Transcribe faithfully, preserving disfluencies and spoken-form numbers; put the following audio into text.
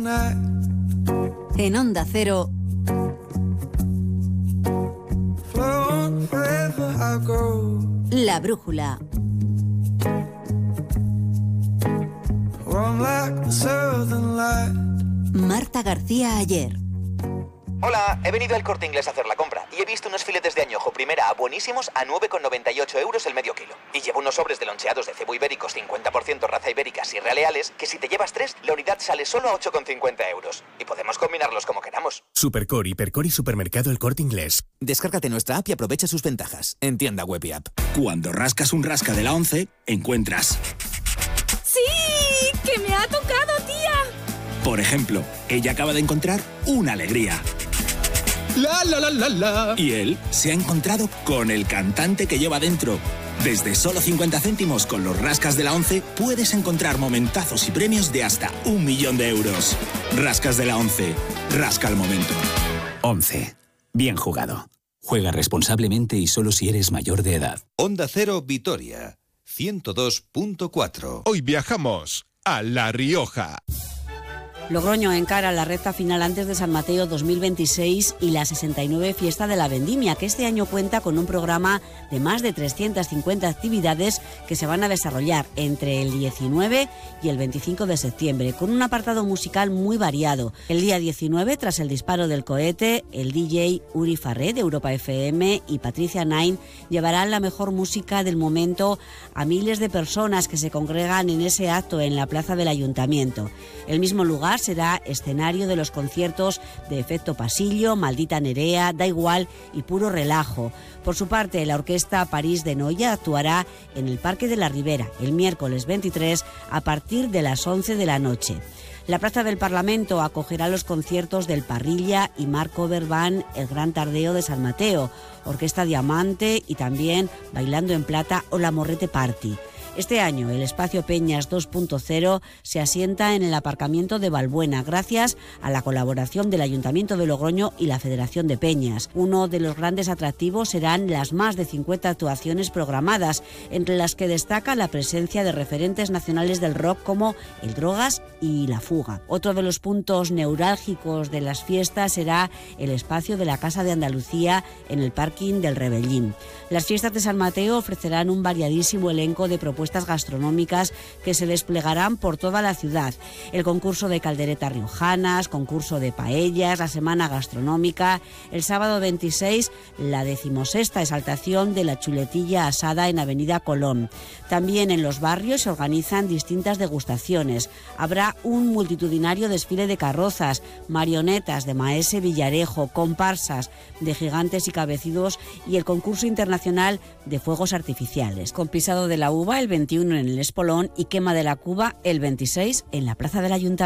En Onda Cero, La Brújula. Marta García Ayer. Hola, he venido al Corte Inglés a hacer la compra y he visto unos filetes de añojo primera A buenísimos a nueve con noventa y ocho euros el medio kilo. Y llevo unos sobres de loncheados de cebo ibéricos cincuenta por ciento raza ibérica Sierra Leales que si te llevas tres, la unidad sale solo a ocho con cincuenta euros. Y podemos combinarlos como queramos. Supercore, Hipercore y Supermercado El Corte Inglés. Descárgate nuestra app y aprovecha sus ventajas. En tienda web y app. Cuando rascas un rasca de la once, encuentras... ¡Sí! ¡Que me ha tocado, tía! Por ejemplo, ella acaba de encontrar una alegría. La, la, la, la, la. Y él se ha encontrado con el cantante que lleva dentro. Desde solo cincuenta céntimos con los rascas de la once puedes encontrar momentazos y premios de hasta un millón de euros. Rascas de la once. Rasca el momento. once. Bien jugado. Juega responsablemente y solo si eres mayor de edad. Onda Cero Vitoria, ciento dos punto cuatro. Hoy viajamos a La Rioja. Logroño encara la recta final antes de San Mateo dos mil veintiséis y la sesenta y nueve Fiesta de la Vendimia, que este año cuenta con un programa de más de trescientas cincuenta actividades que se van a desarrollar entre el diecinueve y el veinticinco de septiembre, con un apartado musical muy variado. El día diecinueve, tras el disparo del cohete, el D J Uri Farré de Europa F M y Patricia Nine llevarán la mejor música del momento a miles de personas que se congregan en ese acto en la plaza del Ayuntamiento. El mismo lugar será escenario de los conciertos de Efecto Pasillo, Maldita Nerea, Da Igual y Puro Relajo. Por su parte, la Orquesta París de Noia actuará en el Parque de la Ribera el miércoles veintitrés a partir de las once de la noche. La Plaza del Parlamento acogerá los conciertos del Parrilla y Marc Cover Band El Gran Tardeo de San Mateo, Orquesta Diamante y también Bailando en Plata o La Morrete Party. Este año el espacio Peñas dos punto cero se asienta en el aparcamiento de Valbuena gracias a la colaboración del Ayuntamiento de Logroño y la Federación de Peñas. Uno de los grandes atractivos serán las más de cincuenta actuaciones programadas, entre las que destaca la presencia de referentes nacionales del rock como El Drogas y La Fuga. Otro de los puntos neurálgicos de las fiestas será el espacio de la Casa de Andalucía en el parking del Rebellín. Las fiestas de San Mateo ofrecerán un variadísimo elenco de propuestas gastronómicas que se desplegarán por toda la ciudad. El concurso de calderetas riojanas, concurso de paellas, la semana gastronómica. El sábado veintiséis, la decimosexta exaltación de la chuletilla asada en Avenida Colón. También en los barrios se organizan distintas degustaciones. Habrá un multitudinario desfile de carrozas, marionetas de Maese Villarejo, comparsas de gigantes y cabecidos y el concurso internacional de fuegos artificiales. Con pisado de la uva el veintiuno en el Espolón y quema de la cuba el veintiséis en la Plaza del Ayuntamiento.